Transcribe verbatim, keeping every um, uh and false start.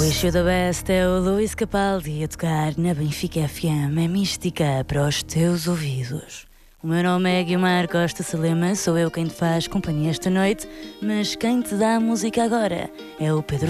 Wish You The Best é o Luís Capaldi a tocar na Benfica F M. É mística para os teus ouvidos. O meu nome é Guilmar Costa Salema, sou eu quem te faz companhia esta noite, mas quem te dá a música agora é o Pedro